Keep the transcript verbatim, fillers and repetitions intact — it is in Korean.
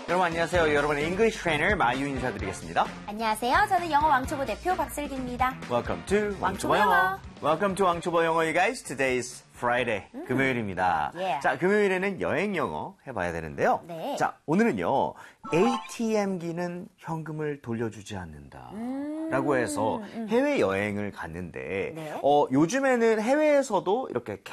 여러분 안녕하세요. 여러분의 English trainer 마유 인사드리겠습니다. 안녕하세요. 저는 영어 왕초보 대표 박슬기입니다. Welcome to 왕초보 왕초보 영어. 영어. Welcome to 왕초보 영어, you guys. Today is Friday. 음. 금요일입니다. Yeah. 자, 금요일에는 여행 영어 해봐야 되는데요. 네. 자, 오늘은요. 에이티엠기는 현금을 돌려주지 않는다. 음. 라고 해서 해외여행을 갔는데 네. 어, 요즘에는 해외에서도 이렇게